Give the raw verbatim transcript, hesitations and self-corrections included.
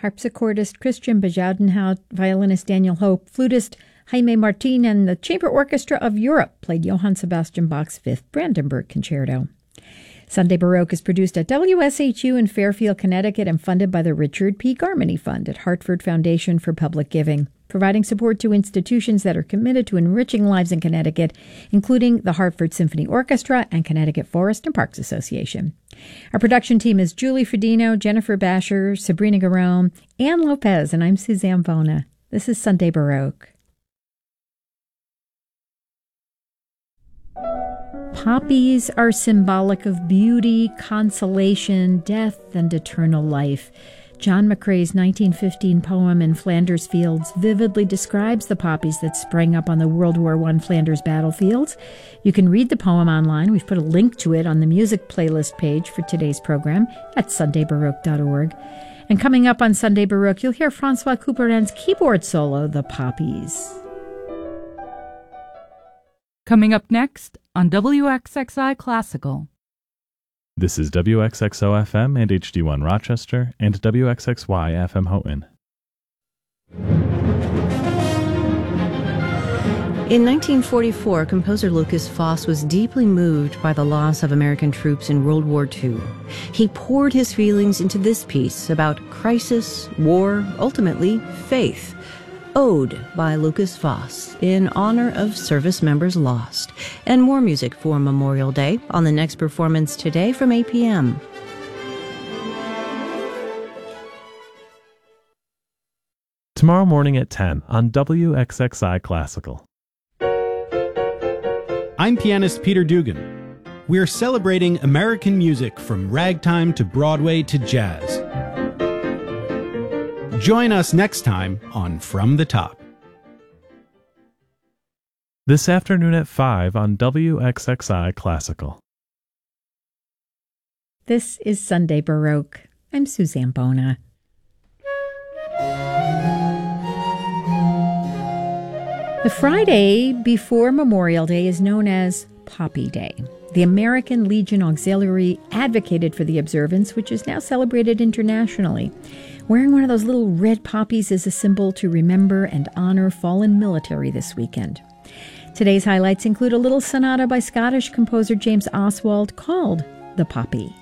harpsichordist Christian Bajaudenhout, violinist Daniel Hope, flutist Jaime Martin, and the Chamber Orchestra of Europe played Johann Sebastian Bach's Fifth Brandenburg Concerto. Sunday Baroque is produced at W S H U in Fairfield, Connecticut, and funded by the Richard P. Garmany Fund at Hartford Foundation for Public Giving, providing support to institutions that are committed to enriching lives in Connecticut, including the Hartford Symphony Orchestra and Connecticut Forest and Parks Association. Our production team is Julie Fredino, Jennifer Basher, Sabrina Garone, Ann Lopez, and I'm Suzanne Bona. This is Sunday Baroque. Poppies are symbolic of beauty, consolation, death, and eternal life. John McCrae's nineteen fifteen poem In Flanders Fields vividly describes the poppies that sprang up on the World War One Flanders battlefields. You can read the poem online. We've put a link to it on the music playlist page for today's program at sunday baroque dot org. And coming up on Sunday Baroque, you'll hear Francois Couperin's keyboard solo, The Poppies. Coming up next on W X X I Classical. This is W X X O F M and H D one Rochester and W X X Y F M Houghton. In nineteen forty-four, composer Lukas Foss was deeply moved by the loss of American troops in World War Two. He poured his feelings into this piece about crisis, war, ultimately faith. Ode by Lukas Foss in honor of service members lost. And more music for Memorial Day on the next performance today from eight p.m. Tomorrow morning at ten on W X X I Classical. I'm pianist Peter Dugan. We're celebrating American music from ragtime to Broadway to jazz. Join us next time on From the Top. This afternoon at five on W X X I Classical. This is Sunday Baroque. I'm Suzanne Bona. The Friday before Memorial Day is known as Poppy Day. The American Legion Auxiliary advocated for the observance, which is now celebrated internationally. Wearing one of those little red poppies is a symbol to remember and honor fallen military this weekend. Today's highlights include a little sonata by Scottish composer James Oswald called The Poppy.